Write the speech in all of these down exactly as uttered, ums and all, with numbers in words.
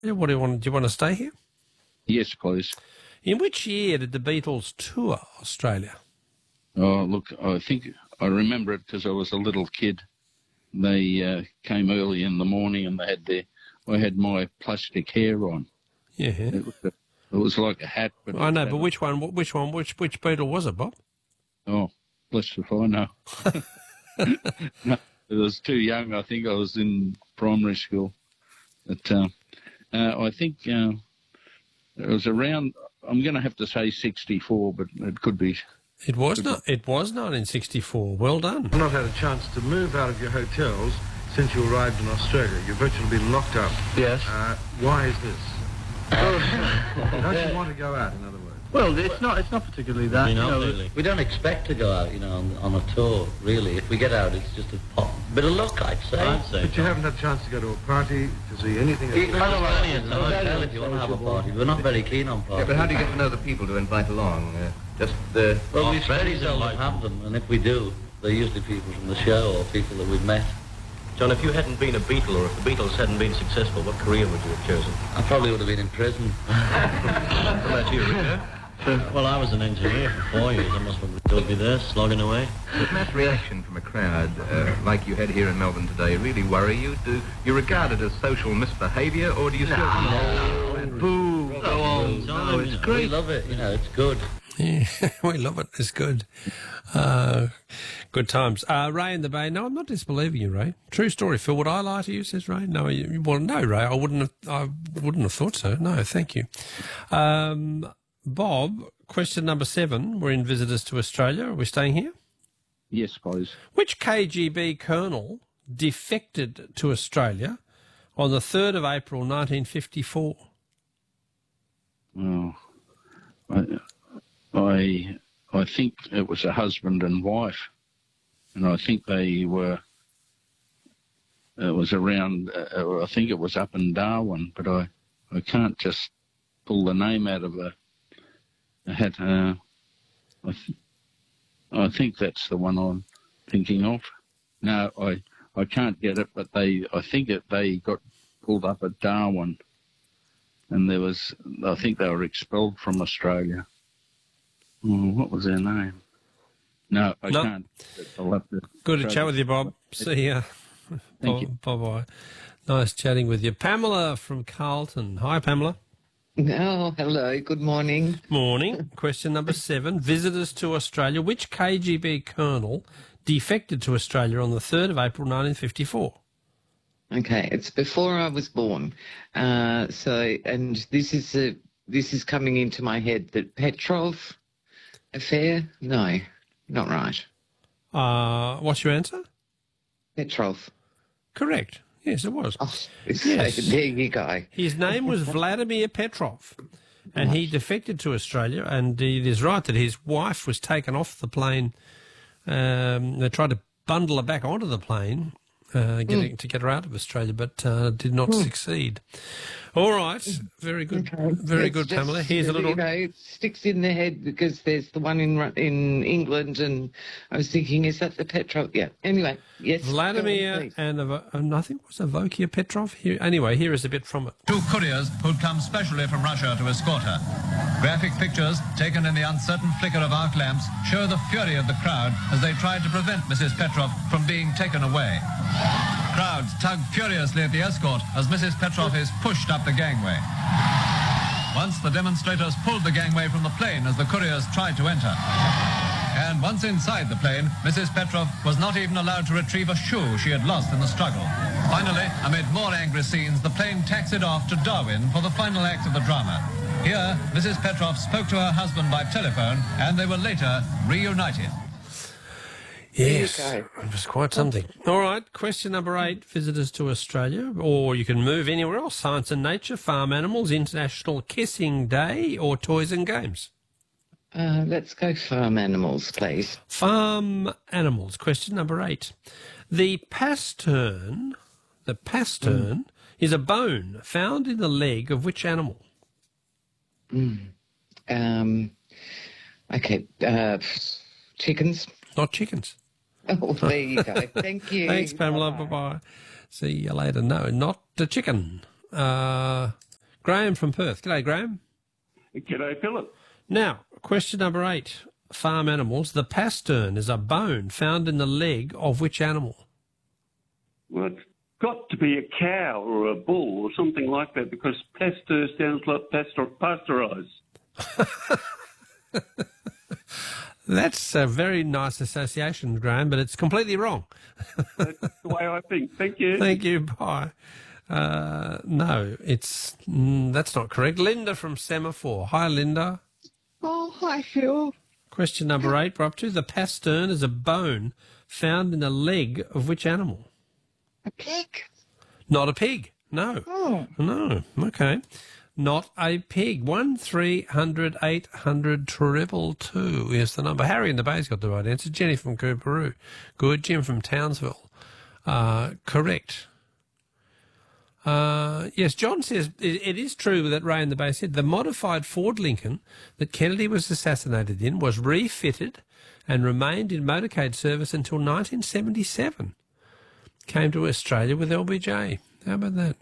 What do you want? Do you want to stay here? Yes, please. In which year did the Beatles tour Australia? Oh, look, I think I remember it because I was a little kid. They uh, came early in the morning and they had their, I had my plastic hair on. Yeah. It was, a, it was like a hat. But I know, but which one, which one, which which Beatle was it, Bob? Oh, bless if I know. No, I was too young. I think I was in primary school. But uh, uh, I think uh, it was around, I'm going to have to say sixty-four, but it could be... It was not. It was nineteen sixty-four. Well done. You've not had a chance to move out of your hotels since you arrived in Australia. You've virtually been locked up. Yes. Uh, why is this? Don't you want to go out, in other words? Well, it's not. It's not particularly that. You You know, know, we don't expect to go out, you know, on, on a tour. Really, if we get out, it's just a pop, bit of luck, I'd say. I'd say. But you haven't had a chance to go to a party, to see anything. You at can all. have plenty of time if you want to have a party. We're not very keen on Yeah, parties. but how do you get to know the people to invite along? Uh, just the... Well, we very seldom have them, and if we do, they're usually people from the show or people that we've met. John, if you hadn't been a Beatle, or if the Beatles hadn't been successful, what career would you have chosen? I probably would have been in prison. What about you, Rick? Well, I was an engineer for four years. I must have still be there, slogging away. Does that reaction from a crowd, uh, like you had here in Melbourne today, really worry you? Do you regard it as social misbehaviour, or do you still... No. No. Boo! Go on. No, it's you know, great. We love it. You know, it's good. Yeah, we love it. It's good. Uh, good times. Uh, Ray in the Bay. No, I'm not disbelieving you, Ray. True story. Phil, would I lie to you? Says Ray. No, you, well, no, Ray. I wouldn't have. I wouldn't have thought so. No, thank you. Um, Bob, question number seven. We're in visitors to Australia. Are we staying here? Yes, please. Which K G B colonel defected to Australia on the third of April, nineteen fifty-four? Oh, I, I, I think it was a husband and wife, and I think they were. It was around. Uh, I think it was up in Darwin, but I, I can't just pull the name out of a, a hat. Uh, I, th- I think that's the one I'm thinking of. No, I, I can't get it, but they. I think it. They got pulled up at Darwin. And there was, I think they were expelled from Australia. Oh, what was their name? No, I No. can't. I'll have to Good to try chat with you, Bob. See ya. Thank you. Bye-bye. Nice chatting with you. Pamela from Carlton. Hi, Pamela. Oh, hello. Good morning. Morning. Question number seven. Visitors to Australia. Which K G B colonel defected to Australia on the third of April, nineteen fifty-four? Okay, it's before I was born. Uh, so, and this is a, this is coming into my head. That Petrov affair? No, not right. Uh, what's your answer? Petrov. Correct. Yes, it was. Oh, Yes. so there you go. His name was Vladimir Petrov, and he defected to Australia, and it is right that his wife was taken off the plane. Um, they tried to bundle her back onto the plane, uh, getting, mm. to get her out of Australia, but uh, did not mm. succeed. All right. Very good. Okay. Very it's good, just, Pamela. Here's a little... You know, it sticks in the head because there's the one in in England, and I was thinking, is that the Petrov? Yeah. Anyway, yes. Vladimir on, and, a, and I think it was Avokia Petrov. Here, anyway, here is a bit from it. Two couriers who'd come specially from Russia to escort her. Graphic pictures taken in the uncertain flicker of arc lamps show the fury of the crowd as they tried to prevent Missus Petrov from being taken away. Crowds tug furiously at the escort as Missus Petrov is pushed up the gangway. Once the demonstrators pulled the gangway from the plane as the couriers tried to enter. And once inside the plane, Missus Petrov was not even allowed to retrieve a shoe she had lost in the struggle. Finally, amid more angry scenes, the plane taxied off to Darwin for the final act of the drama. Here, Missus Petrov spoke to her husband by telephone, and they were later reunited. Yes, it was quite something. All right, question number eight, visitors to Australia, or you can move anywhere else, science and nature, farm animals, International Kissing Day, or toys and games. Uh, let's go farm animals, please. Farm animals, question number eight. The pastern, the pastern mm. is a bone found in the leg of which animal? Mm. Um, okay, uh, chickens. Not chickens. Oh, there you go. Thank you. Thanks, Pamela. Bye-bye. See you later. No, not the chicken. Uh, Graham from Perth. G'day, Graham. G'day, Philip. Now, question number eight. Farm animals. The pastern is a bone found in the leg of which animal? Well, it's got to be a cow or a bull or something like that because pasteur sounds like pasteur, pasteurised. That's a very nice association, Graham, but it's completely wrong. That's the way I think. Thank you. Thank you. Bye. Uh, no, it's mm, that's not correct. Linda from Semaphore. Hi, Linda. Oh, hi, Phil. Question number eight, we're up to. The pastern is a bone found in the leg of which animal? A pig. Not a pig. No. Oh. No. Okay. Not a pig. One three hundred eight hundred triple two is the number. Harry in the Bay's got the right answer. Jenny from Cooperoo. Good. Jim from Townsville. Uh, correct. Uh, yes, John says it, it is true that Ray in the Bay said the modified Ford Lincoln that Kennedy was assassinated in was refitted and remained in motorcade service until nineteen seventy-seven. Came to Australia with L B J. How about that?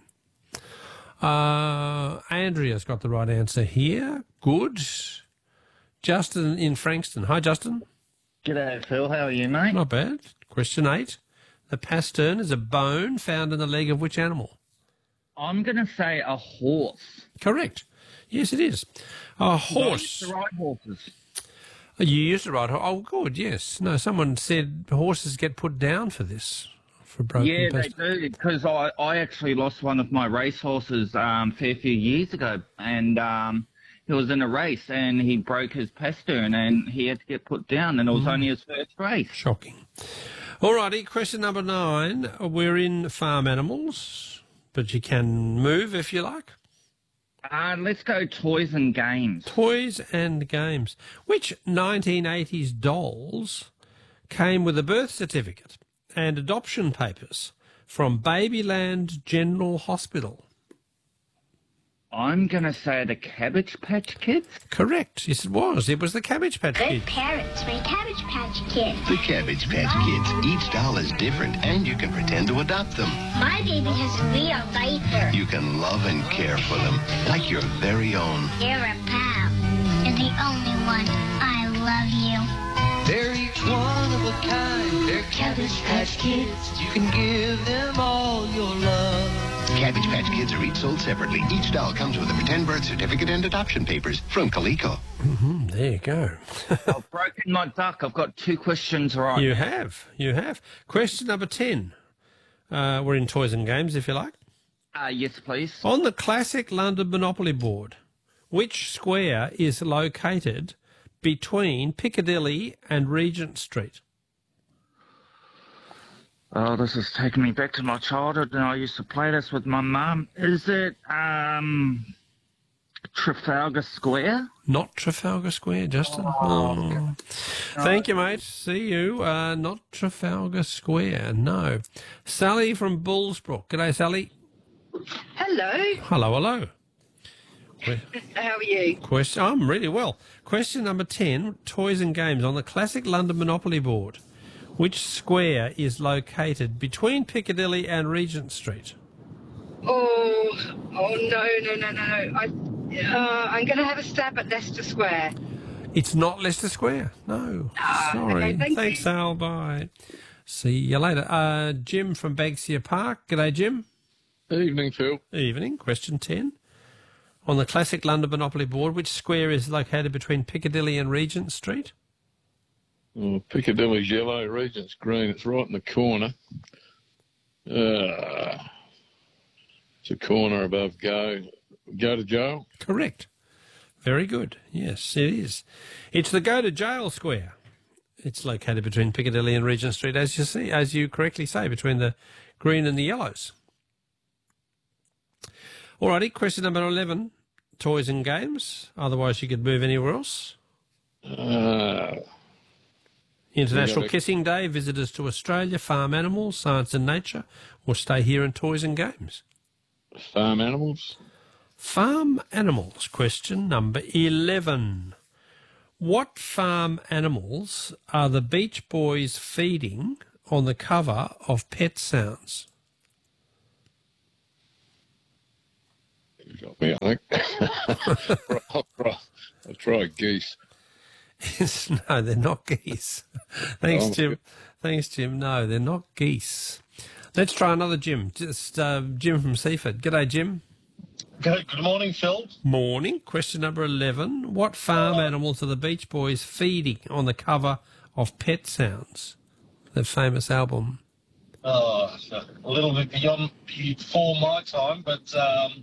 Uh, Andrea's got the right answer here. Good. Justin in Frankston. Hi, Justin. G'day, Phil. How are you, mate? Not bad. Question eight. The pastern is a bone found in the leg of which animal? I'm going to say a horse. Correct. Yes, it is. A horse. I used to ride horses. You used to ride. Oh, good. Yes. No, someone said horses get put down for this. For broken Yeah, past- they do, because I, I actually lost one of my racehorses um, a fair few years ago, and um, he was in a race, and he broke his pastern, and he had to get put down, and it was Mm. only his first race. Shocking. All righty, question number nine. We're in farm animals, but you can move if you like. Uh, let's go toys and games. Toys and games. Which nineteen eighties dolls came with a birth certificate and adoption papers from Babyland General Hospital? I'm going to say the Cabbage Patch Kids. Correct. Yes, it was. It was the Cabbage Patch Good Kid. parents make Cabbage Patch Kids. The Cabbage Patch Kids. Each doll is different, and you can pretend to adopt them. My baby has a real diaper. You can love and care for them like your very own. You're a pal. You're the only one. I love you. They're each one of a kind. They're Cabbage Patch Kids. You can give them all your love. Cabbage Patch Kids are each sold separately. Each doll comes with a pretend birth certificate and adoption papers from Coleco. Mm-hmm, there you go. I've broken my duck. I've got two questions right. You have. You have. Question number ten. Uh, we're in toys and games, if you like. Uh, yes, please. On the classic London Monopoly board, which square is located between Piccadilly and Regent Street? Oh, this is taking me back to my childhood, and I used to play this with my mum. Is it um, Trafalgar Square? Not Trafalgar Square, Justin. Oh. Thank you, mate. See you. Uh, not Trafalgar Square, no. Sally from Bullsbrook. G'day, Sally. Hello. Hello, hello. Que- How are you? Question. I'm really well. Question number ten, toys and games. On the classic London Monopoly board, which square is located between Piccadilly and Regent Street? Oh, oh no, no, no, no. I, uh, I'm going to have a stab at Leicester Square. It's not Leicester Square. No. Ah, Sorry. okay, thank Thanks, you. Sal. Bye. See you later. Uh, Jim from Banksia Park. G'day, Jim. Evening, Phil. Evening. Question ten. On the classic London Monopoly board, which square is located between Piccadilly and Regent Street? Oh, Piccadilly's yellow, Regent's green. It's right in the corner. Uh, it's a corner above Go Go to Jail. Correct. Very good. Yes, it is. It's the Go to Jail Square. It's located between Piccadilly and Regent Street, as you see, as you correctly say, between the green and the yellows. Alrighty, question number eleven. Toys and games. Otherwise, you could move anywhere else. Uh, International gotta- Kissing Day, visitors to Australia, farm animals, science and nature, or stay here in toys and games. farm animals. Farm animals, question number eleven. What farm animals are the Beach Boys feeding on the cover of Pet Sounds? got me, I think. I'll, try, I'll try geese. No, they're not geese. Thanks, Oh, Jim. Thanks, Jim. No, they're not geese. Let's try another Jim. Just uh, Jim from Seaford. G'day, Jim. Good, good morning, Phil. Morning. Question number eleven. What farm animals are the Beach Boys feeding on the cover of Pet Sounds, the famous album? Oh, a little bit beyond before my time, but um,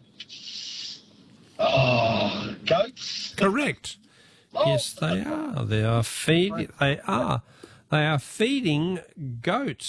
oh, goats. Correct. Yes, they are. They are feeding. They are. They are feeding goats.